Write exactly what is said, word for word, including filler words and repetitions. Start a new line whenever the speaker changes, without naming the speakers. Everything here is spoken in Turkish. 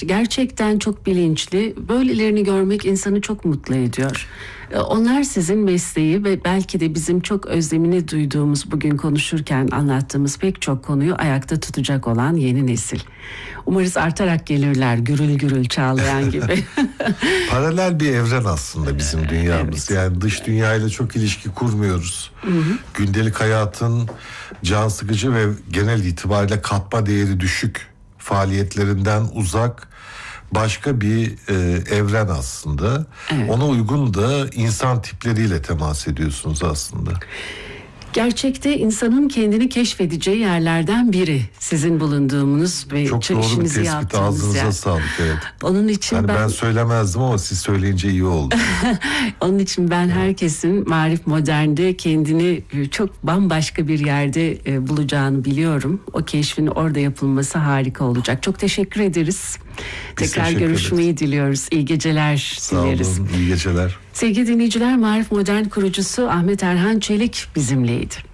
gerçekten çok bilinçli. Böylelerini görmek insanı çok mutlu ediyor. Onlar sizin mesleği ve belki de bizim çok özlemini duyduğumuz, bugün konuşurken anlattığımız pek çok konuyu ayakta tutacak olan yeni nesil. Umarız artarak gelirler, gürül gürül çağlayan gibi.
Paralel bir evren aslında bizim dünyamız.
Evet.
Yani dış dünyayla çok ilişki kurmuyoruz. Hı hı. Gündelik hayatın can sıkıcı ve genel itibariyle katma değeri düşük faaliyetlerinden uzak başka bir e, evren aslında. Evet. Ona uygun da insan tipleriyle temas ediyorsunuz aslında.
Gerçekte insanın kendini keşfedeceği yerlerden biri sizin bulunduğunuz ve
çok doğru bir tespit, ağzınıza yer. Sağlık. Evet.
Onun için
yani ben... ben söylemezdim ama siz söyleyince iyi oldu.
Onun için ben herkesin Marif Modern'de kendini çok bambaşka bir yerde bulacağını biliyorum. O keşfin orada yapılması harika olacak. Çok teşekkür ederiz. Biz Tekrar görüşmeyi ederiz. Diliyoruz. İyi geceler
Sağ
dileriz.
Sağ olun, iyi geceler.
Sevgili dinleyiciler, Marif Modern kurucusu Ahmet Erhan Çelik bizimleydi.